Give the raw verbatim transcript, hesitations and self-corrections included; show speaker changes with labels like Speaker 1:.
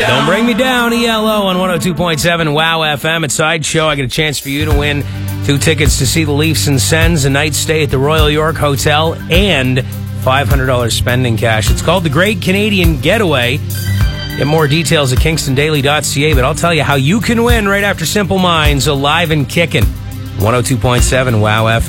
Speaker 1: Don't Bring Me Down, E L O on one oh two point seven WOW F M. At Sideshow, I get a chance for you to win two tickets to see the Leafs and Sens, a night stay at the Royal York Hotel, and five hundred dollars spending cash. It's called the Great Canadian Getaway. Get more details at kingston daily dot c a, but I'll tell you how you can win right after Simple Minds, Alive and Kickin'. one oh two point seven WOW F M.